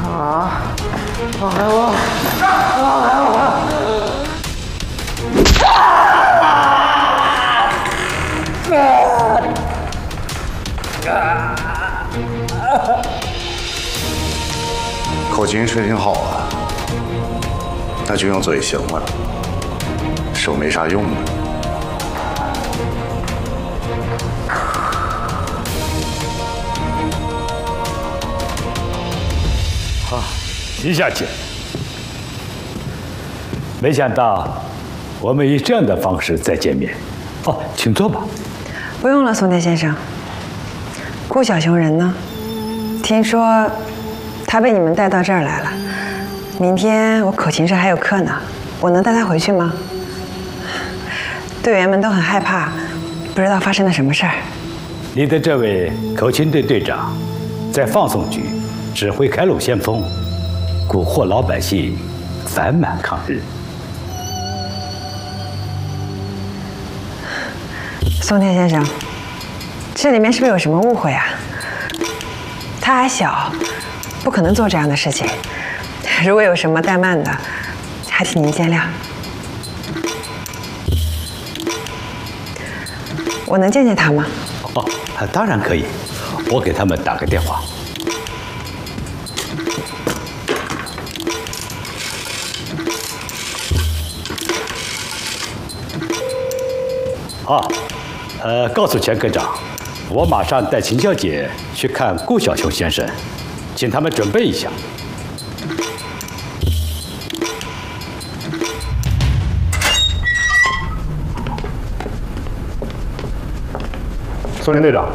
放开我！放开我！ 口琴吹挺好啊，那就用嘴行了，手没啥用的。 徐小姐，没想到我们以这样的方式再见面。哦，请坐吧。 不用了，松田先生。顾小熊人呢？听说他被你们带到这儿来了。明天我口琴社还有课呢，我能带他回去吗？队员们都很害怕，不知道发生了什么事儿。 你的这位口琴队队长，在放送局指挥开路先锋，蛊惑老百姓，反满抗日。 松田先生，这里面是不是有什么误会啊？他还小，不可能做这样的事情。如果有什么怠慢的，还请您见谅。我能见见他吗？ 哦，当然可以，我给他们打个电话。告诉钱科长，我马上带秦小姐去看顾小熊先生，请他们准备一下。 松田队长，